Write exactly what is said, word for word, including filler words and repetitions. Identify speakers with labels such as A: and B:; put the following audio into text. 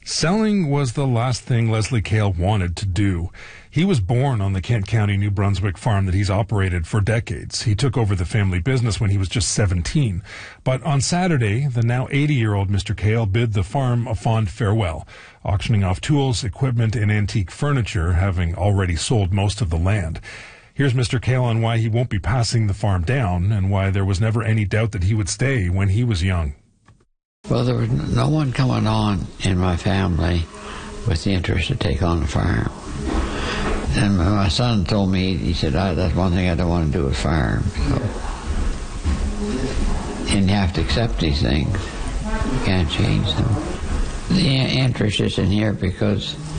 A: Selling was the last thing Leslie Cale wanted to do. He was born on the Kent County, New Brunswick farm that he's operated for decades. He took over the family business when he was just seventeen. But on Saturday, the now eighty-year-old Mister Cale bid the farm a fond farewell, auctioning off tools, equipment, and antique furniture, having already sold most of the land. Here's Mister Cale on why he won't be passing the farm down and why there was never any doubt that he would stay when he was young.
B: Well, there was no one coming on in my family with the interest to take on a farm. And my son told me, he said, oh, that's one thing I don't want to do, a farm. So, and you have to accept these things. You can't change them. The interest isn't here because